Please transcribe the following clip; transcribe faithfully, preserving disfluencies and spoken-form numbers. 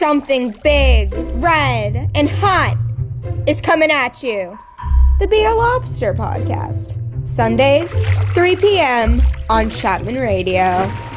something big, red, and hot is coming at you. The Be a Lobster podcast. Sundays, three p.m. on Chapman Radio.